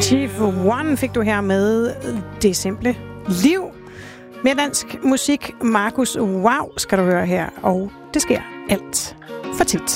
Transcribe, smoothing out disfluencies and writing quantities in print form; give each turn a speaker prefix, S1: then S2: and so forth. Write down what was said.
S1: Chief One fik du her med Det Simple Liv. Mere dansk musik. Markus Wow skal du høre her, og det sker alt for tit.